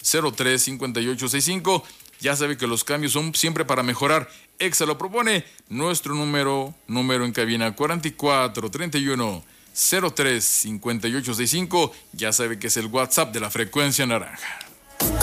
035865. Ya sabe que los cambios son siempre para mejorar. Exa lo propone. Nuestro número en cabina 4431 035865. Ya sabe que es el WhatsApp de la Frecuencia Naranja.